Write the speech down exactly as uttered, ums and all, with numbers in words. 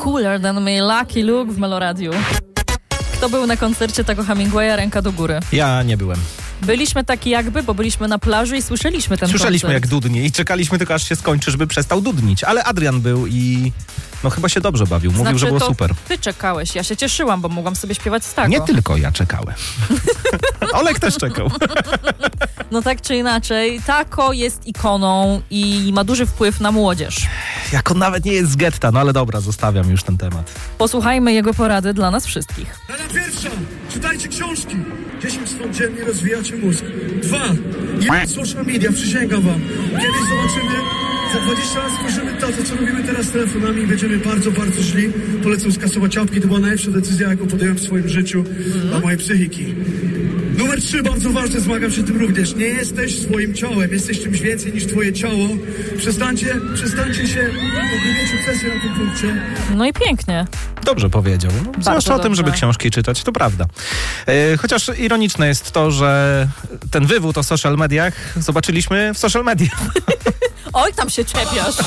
Cooler Than Me, Lucky Luke w Meloradiu. Kto był na koncercie tego Hemingwaya? Ręka do góry. Ja nie byłem. Byliśmy taki jakby, bo byliśmy na plaży i słyszeliśmy ten Słyszeliśmy koncert. jak dudnie i czekaliśmy tylko aż się skończy, żeby przestał dudnić. Ale Adrian był i no chyba się dobrze bawił. Mówił, znaczy, że było to super. Ty czekałeś, ja się cieszyłam, bo mogłam sobie śpiewać z tego. Nie tylko ja czekałem. Olek też czekał. No tak czy inaczej, Tako jest ikoną i ma duży wpływ na młodzież. Jak on nawet nie jest z getta, no ale dobra, zostawiam już ten temat. Posłuchajmy jego porady dla nas wszystkich. Rada pierwsza, czytajcie książki. dziesięć stron dziennie rozwijacie mózg. Dwa, nie social media, przysięgam wam. Kiedyś zobaczymy, za dwadzieścia lat spojrzymy to, to co robimy teraz z telefonami i będziemy bardzo, bardzo źli. Polecam skasować apki, to była najlepsza decyzja, jaką podjąłem w swoim życiu dla mojej psychiki. Numer trzy, bardzo ważne, zmagam się tym również. Nie jesteś swoim ciałem, jesteś czymś więcej niż twoje ciało. Przestańcie, przestańcie się mieć obsesję na tym punkcie. No i pięknie. Dobrze powiedział. No, zwłaszcza o tym, dobrze. żeby książki czytać, to prawda. E, chociaż ironiczne jest to, że ten wywód o social mediach zobaczyliśmy w social mediach. Oj, tam się czepiasz.